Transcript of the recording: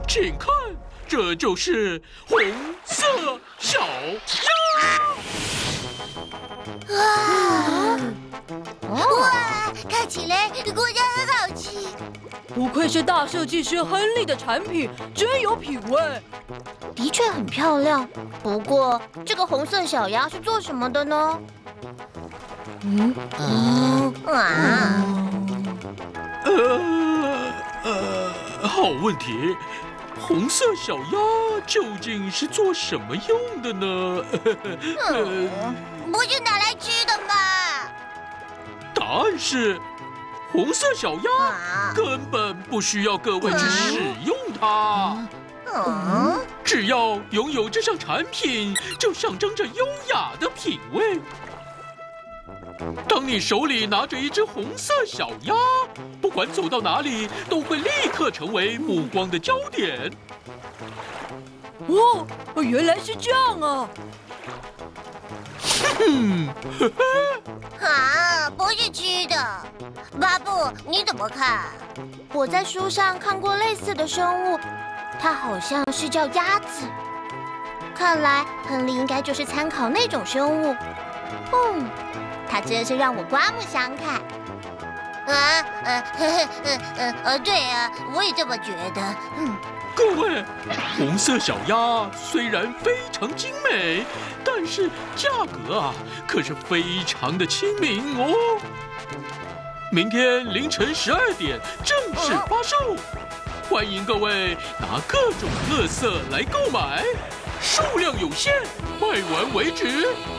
请看，这就是红色小鸭。 哇，看起来果然很好吃。 不愧是大设计师亨利的产品，真有品味。 的确很漂亮，不过这个红色小鸭是做什么的呢？ 好问题。红色小鸭究竟是做什么用的呢？ 不是拿来吃的吗？ 答案是，红色小鸭根本不需要各位去使用它。只要拥有这项产品，就象征着优雅的品味。当你手里拿着一只红色小鸭，不管走到哪里，都会立刻成为目光的焦点。 哦，原来是这样啊！ 不是吃的。巴布，你怎么看？我在书上看过类似的生物，它好像是叫鸭子。看来亨利应该就是参考那种生物。它真是让我刮目相看。对啊，我也这么觉得。 各位，红色小鸭虽然非常精美，但是价格可是非常的亲民哦。明天凌晨12点正式发售，欢迎各位拿各种垃圾来购买，数量有限，卖完为止。